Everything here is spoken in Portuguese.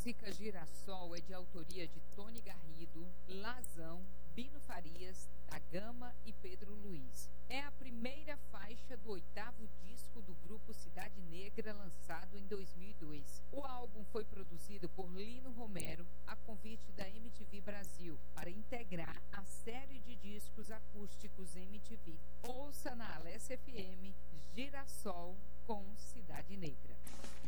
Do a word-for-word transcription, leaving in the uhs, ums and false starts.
música Girassol é de autoria de Tony Garrido, Lazão, Bino Farias, da Gama e Pedro Luiz. É a primeira faixa do oitavo disco do grupo Cidade Negra, lançado em dois mil e dois. O álbum foi produzido por Lino Romero, a convite da M T V Brasil, para integrar a série de discos acústicos M T V. Ouça na Alessa F M Girassol com Cidade Negra.